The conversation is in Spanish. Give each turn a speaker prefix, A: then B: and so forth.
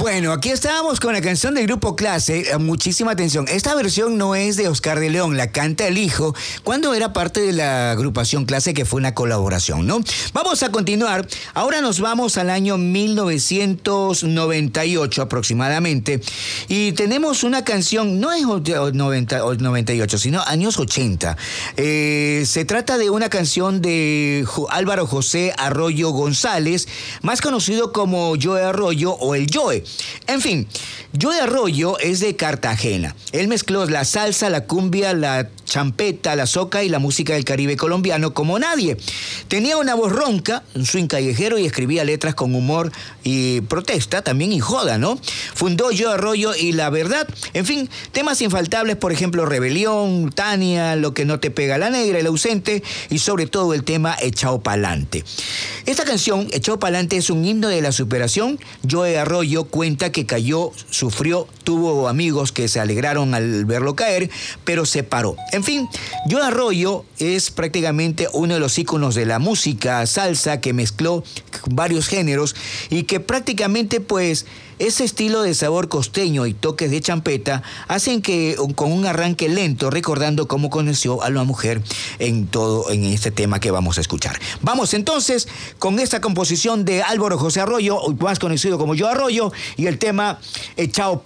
A: Bueno, aquí estábamos con la canción del grupo Clase. Muchísima atención. Esta versión no es de Oscar de León, la canta el hijo cuando era parte de la agrupación Clase, que fue una colaboración, ¿no? Vamos a continuar. Ahora nos vamos al año 1998 aproximadamente y tenemos una canción, no es 90 o 98, sino años 80. Se trata de una canción de Álvaro José Arroyo González, más conocido como Joe Arroyo o el Joe. En fin, Joe Arroyo es de Cartagena. Él mezcló la salsa, la cumbia, la champeta, la soca y la música del Caribe colombiano como nadie. Tenía una voz ronca, un swing callejero y escribía letras con humor y protesta también y joda, ¿no? Fundó Joe Arroyo y La Verdad. En fin, temas infaltables, por ejemplo, Rebelión, Tania, Lo que no te pega la negra, El ausente y sobre todo el tema Echao Pa'lante. Esta canción, Echao Pa'lante, es un himno de la superación. Joe Arroyo cuenta que cayó, sufrió, tuvo amigos que se alegraron al verlo caer, pero se paró. En fin, Joe Arroyo es prácticamente uno de los íconos de la música salsa que mezcló varios géneros y que prácticamente pues ese estilo de sabor costeño y toques de champeta hacen que con un arranque lento recordando cómo conoció a la mujer en este tema que vamos a escuchar. Vamos entonces con esta composición de Álvaro José Arroyo, más conocido como Joe Arroyo, y el tema Echao